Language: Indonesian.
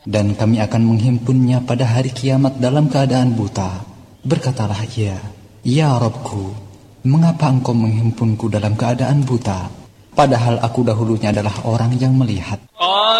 dan kami akan menghimpunnya pada hari kiamat dalam keadaan buta. Berkatalah ia, Ya Rabbku, mengapa engkau menghimpunku dalam keadaan buta, padahal aku dahulunya adalah orang yang melihat?